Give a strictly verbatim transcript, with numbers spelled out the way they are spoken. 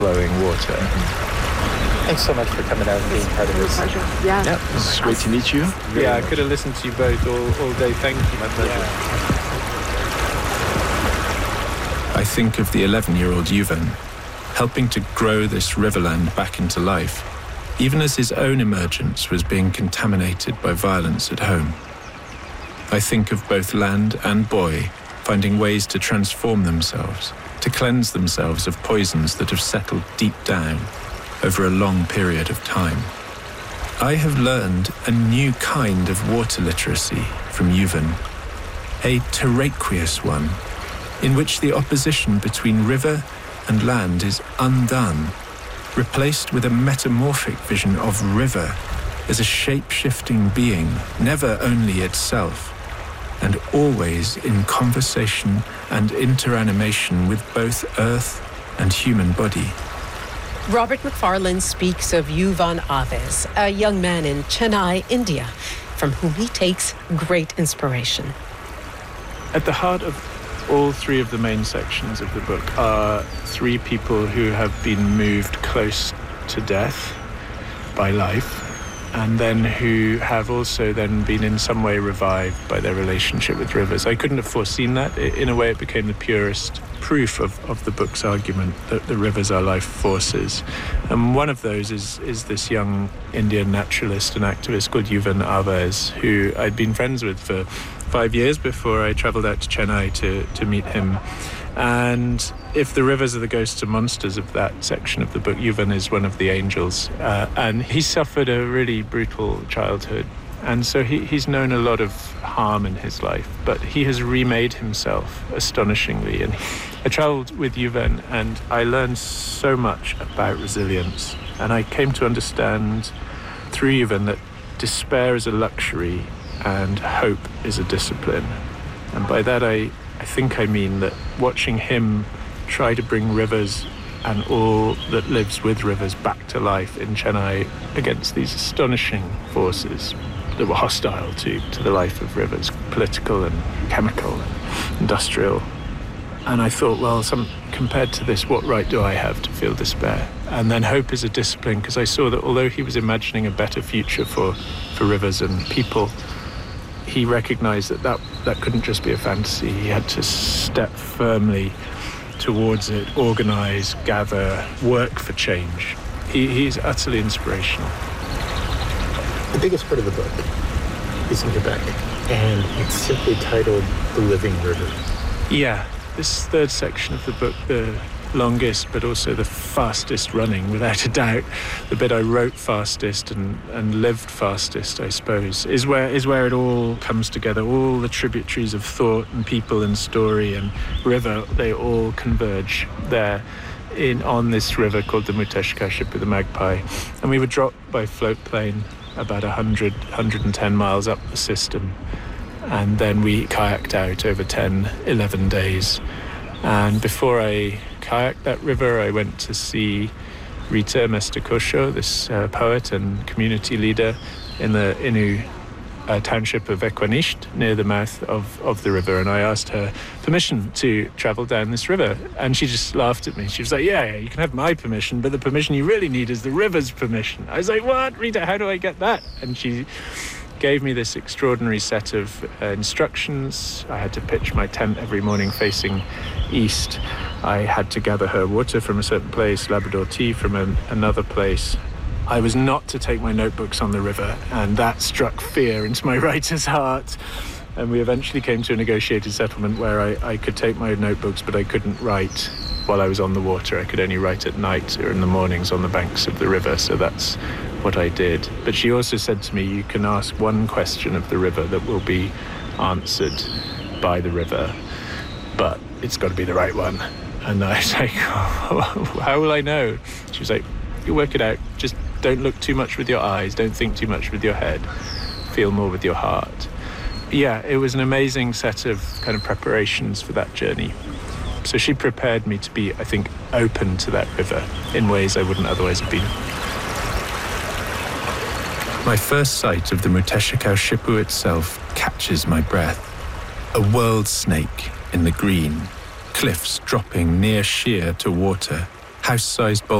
flowing water. Thanks so much for coming out and being part of this. Pleasure. Yeah. Yeah, it's great to meet you. Really yeah, I could have listened to you both all, all day. Thank you. My pleasure. Yeah. I think of the eleven-year-old Yuvan helping to grow this riverland back into life, even as his own emergence was being contaminated by violence at home. I think of both Land and Boy finding ways to transform themselves, to cleanse themselves of poisons that have settled deep down over a long period of time. I have learned a new kind of water literacy from Yuvan, a terraqueous one, in which the opposition between river and land is undone, replaced with a metamorphic vision of river as a shape-shifting being, never only itself, and always in conversation and interanimation with both earth and human body. Robert Macfarlane speaks of Yuvan Aves, a young man in Chennai, India, from whom he takes great inspiration. At the heart of all three of the main sections of the book are three people who have been moved close to death by life, and then who have also then been in some way revived by their relationship with rivers. I couldn't have foreseen that. In a way, it became the purest proof of, of the book's argument that the rivers are life forces. And one of those is, is this young Indian naturalist and activist called Yuvan Aves, who I'd been friends with for five years before I travelled out to Chennai to, to meet him. And if the rivers are the ghosts and monsters of that section of the book, Yuvan is one of the angels. Uh, and he suffered a really brutal childhood. And so he, he's known a lot of harm in his life, but he has remade himself astonishingly. And I travelled with Yuvan and I learned so much about resilience. And I came to understand through Yuvan that despair is a luxury and hope is a discipline. And by that I, I think I mean that watching him try to bring rivers and all that lives with rivers back to life in Chennai against these astonishing forces that were hostile to, to the life of rivers, political and chemical and industrial. And I thought, well, some, compared to this, what right do I have to feel despair? And then hope is a discipline, because I saw that although he was imagining a better future for, for rivers and people, he recognized that, that that couldn't just be a fantasy. He had to step firmly towards it, organize, gather, work for change. He, he's utterly inspirational. The biggest part of the book is in Quebec, and it's simply titled The Living River. Yeah, this third section of the book, the longest but also the fastest running, without a doubt, the bit I wrote fastest and, and lived fastest, I suppose, is where is where it all comes together. All the tributaries of thought and people and story and river, they all converge there in on this river called the Muteshka, the Magpie. And we were dropped by float plane about one hundred, one hundred ten miles up the system. And then we kayaked out over ten, eleven days. And before I kayaked that river, I went to see Rita Mestakosho, this uh, poet and community leader in the Innu uh, township of Equanisht, near the mouth of, of the river. And I asked her permission to travel down this river. And she just laughed at me. She was like, yeah, yeah, you can have my permission, but the permission you really need is the river's permission. I was like, what, Rita, how do I get that? And she gave me this extraordinary set of uh, instructions. I had to pitch my tent every morning facing east. I had to gather her water from a certain place, Labrador tea from an, another place. I was not to take my notebooks on the river, and that struck fear into my writer's heart. And we eventually came to a negotiated settlement where I, I could take my notebooks, but I couldn't write while I was on the water. I could only write at night or in the mornings on the banks of the river, so that's what I did. But she also said to me, you can ask one question of the river that will be answered by the river, but it's got to be the right one. And I was like, oh, how will I know? She was like, you work it out. Just don't look too much with your eyes. Don't think too much with your head. Feel more with your heart. Yeah, it was an amazing set of kind of preparations for that journey. So she prepared me to be, I think, open to that river in ways I wouldn't otherwise have been. My first sight of the Muteshka Shipu itself catches my breath. A world snake in the green, cliffs dropping near sheer to water, house-sized